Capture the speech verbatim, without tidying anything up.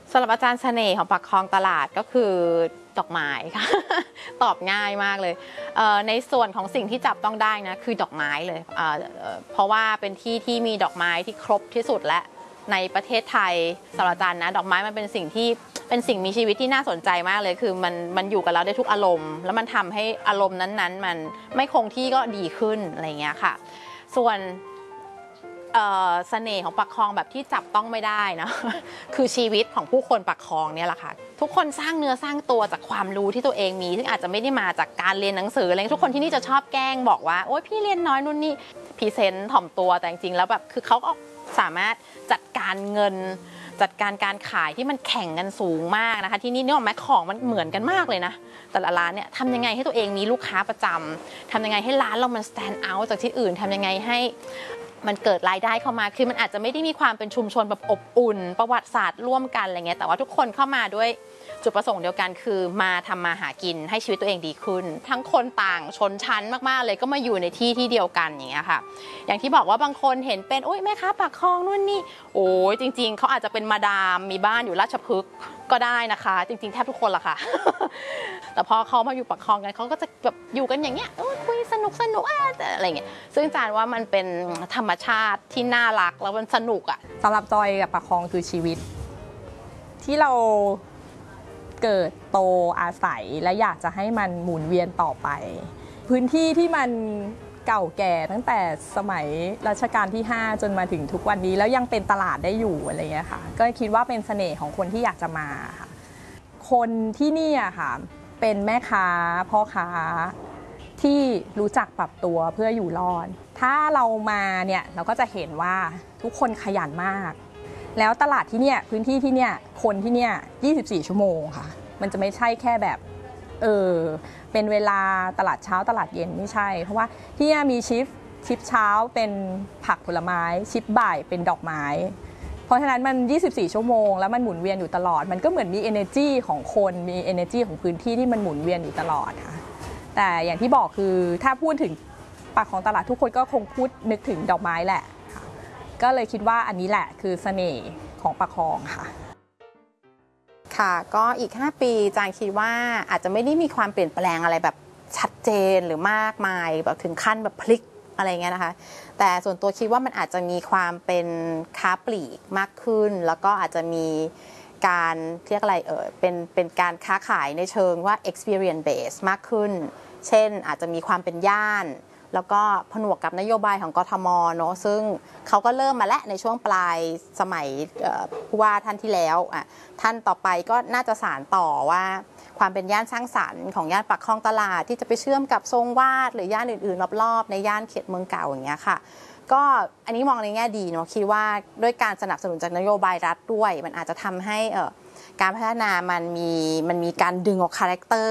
สำหรับอาจารย์เสน่ห์ของปากคลองตลาดก็คือดอกไม้ค่ะ ตอบง่ายมากเลยเในส่วนของสิ่งที่จับต้องได้นะคือดอกไม้เลยเเพราะว่าเป็นที่ที่มีดอกไม้ที่ครบที่สุดและในประเทศไทยสำหรับอาจารย์นะดอกไม้มันเป็นสิ่งที่เป็นสิ่งมีชีวิตที่น่าสนใจมากเลยคือมันมันอยู่กับเราได้ทุกอารมณ์แล้วมันทำให้อารมณ์นั้นๆมันไม่คงที่ก็ดีขึ้นอะไรเงี้ยค่ะส่วนเสน่ห์ของปากคลองแบบที่จับต้องไม่ได้นะ คือชีวิตของผู้คนปากคลองเนี่ยแหละค่ะทุกคนสร้างเนื้อสร้างตัวจากความรู้ที่ตัวเองมีซึ่งอาจจะไม่ได้มาจากการเรียนหนังสืออะไรทุกคนที่นี่จะชอบแกล้งบอกว่าโอ๊ยพี่เรียนน้อยนู่นนี่พรีเซนต์ถ่อมตัวแต่จริงๆแล้วแบบคือเขาก็สามารถจัดการเงินจัดการการขายที่มันแข่งกันสูงมากนะคะที่นี่นึกออกไหมของมันเหมือนกันมากเลยนะแต่ละร้านเนี่ยทำยังไงให้ตัวเองมีลูกค้าประจำทำยังไงให้ร้านเรามัน stand out จากที่อื่นทำยังไงให้มันเกิดรายได้เข้ามาคือมันอาจจะไม่ได้มีความเป็นชุมชนแบบอบอุ่นประวัติศาสตร์ร่วมกันอะไรเงี้ยแต่ว่าทุกคนเข้ามาด้วยจุดประสงค์เดียวกันคือมาทำมาหากินให้ชีวิตตัวเองดีขึ้นทั้งคนต่างชนชั้นมากๆเลยก็มาอยู่ในที่ที่เดียวกันอย่างเงี้ยค่ะอย่างที่บอกว่าบางคนเห็นเป็นโอ๊ยแม่ค้าปากคลองนู่นนี่โอ้ยจริงๆเขาอาจจะเป็นมาดามมีบ้านอยู่ราชพฤกษ์ก็ได้นะคะจริงๆแทบทุกคนละค่ะ แต่พอเขามาอยู่ปากคลองกันเขาก็จะแบบอยู่กันอย่างเงี้ยคุยสนุกสนุกอะไรเงี้ยซึ่งจานว่ามันเป็นธรรมชาติที่น่ารักแล้วมันสนุกอ่ะสำหรับจอยกับปากคลองคือชีวิตที่เราเกิดโตอาศัยและอยากจะให้มันหมุนเวียนต่อไปพื้นที่ที่มันเก่าแก่ตั้งแต่สมัยรัชกาลที่ห้าจนมาถึงทุกวันนี้แล้วยังเป็นตลาดได้อยู่อะไรเงี้ยค่ะก็คิดว่าเป็นเสน่ห์ของคนที่อยากจะมาค่ะคนที่นี่อะค่ะเป็นแม่ค้าพ่อค้าที่รู้จักปรับตัวเพื่ออยู่รอดถ้าเรามาเนี่ยเราก็จะเห็นว่าทุกคนขยันมากแล้วตลาดที่เนี่ยพื้นที่ที่เนี่ยคนที่เนี่ยยี่สิบสี่ชั่วโมงค่ะมันจะไม่ใช่แค่แบบเออเป็นเวลาตลาดเช้าตลาดเย็นไม่ใช่เพราะว่าที่เนี่ยมีชิฟชิฟเช้าเป็นผักผลไม้ชิฟบ่ายเป็นดอกไม้เพราะฉะนั้นมันยี่สิบสี่ชั่วโมงแล้วมันหมุนเวียนอยู่ตลอดมันก็เหมือนมี energy ของคนมี energy ของพื้นที่ที่มันหมุนเวียนอยู่ตลอดค่ะแต่อย่างที่บอกคือถ้าพูดถึงปากของตลาดทุกคนก็คงพูดนึกถึงดอกไม้แหละก็เลยคิดว่าอันนี้แหละคือเสน่ห์ของปากคลองค่ะค่ะก็อีกห้าปีจางคิดว่าอาจจะไม่ได้มีความเปลี่ยนแปลงอะไรแบบชัดเจนหรือมากมายแบบถึงขั้นแบบพลิกอะไรเงี้ยนะคะแต่ส่วนตัวคิดว่ามันอาจจะมีความเป็นค้าปลีกมากขึ้นแล้วก็อาจจะมีการเรียกอะไรเออเป็นเป็นการค้าขายในเชิงว่า experience base มากขึ้นเช่นอาจจะมีความเป็นย่านแล้วก็ผนวกกับนโยบายของกทมเนาะซึ่งเขาก็เริ่มมาแล้วในช่วงปลายสมัยผู้ว่าท่านที่แล้วอ่ะท่านต่อไปก็น่าจะสานต่อว่าความเป็นย่านสร้างสรรค์ของย่านปากคลองตลาดที่จะไปเชื่อมกับทรงวาดหรือย่านอื่นๆรอบๆในย่านเขตเมืองเก่าอย่างเงี้ยค่ะก็อันนี้มองในแง่ดีเนาะคิดว่าด้วยการสนับสนุนจากนโยบายรัฐด้วยมันอาจจะทำให้การพัฒนามันมีมันมีการดึงออกคาแรคเตอร์